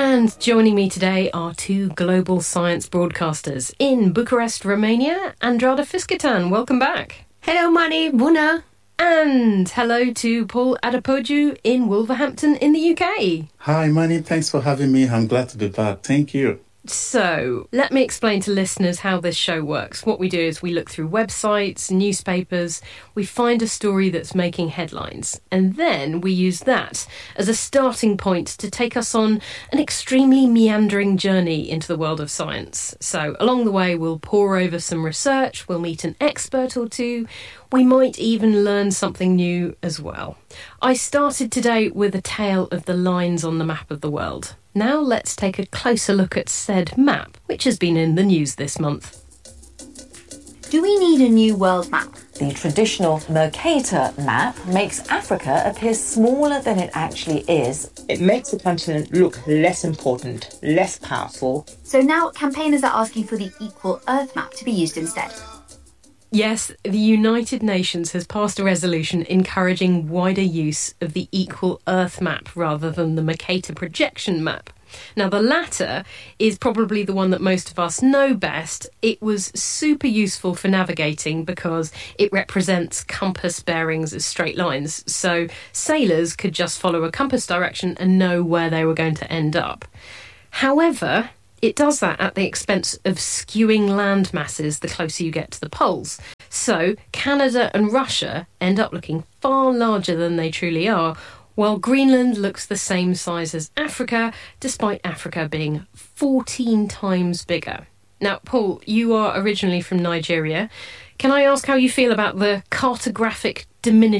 And joining me today are two global science broadcasters. In Bucharest, Romania, Andrada Fiskertan, welcome back. Hello, Mani, bună. And hello to Paul Adepoju in Wolverhampton in the UK. Hi, Mani, thanks for having me. I'm glad to be back. Thank you. So, let me explain to listeners how this show works. What we do is we look through websites, newspapers, we find a story that's making headlines, and then we use that as a starting point to take us on an extremely meandering journey into the world of science. So, along the way, we'll pore over some research, we'll meet an expert or two, we might even learn something new as well. I started today with a tale of the lines on the map of the world. Now let's take a closer look at said map, which has been in the news this month. Do we need a new world map? The traditional Mercator map makes Africa appear smaller than it actually is. It makes the continent look less important, less powerful. So now campaigners are asking for the Equal Earth map to be used instead. Yes, the United Nations has passed a resolution encouraging wider use of the Equal Earth map rather than the Mercator projection map. Now, the latter is probably the one that most of us know best. It was super useful for navigating because it represents compass bearings as straight lines. So sailors could just follow a compass direction and know where they were going to end up. However, it does that at the expense of skewing land masses the closer you get to the poles. So Canada and Russia end up looking far larger than they truly are, while Greenland looks the same size as Africa, despite Africa being 14 times bigger. Now, Paul, you are originally from Nigeria. Can I ask how you feel about the cartographic diminishment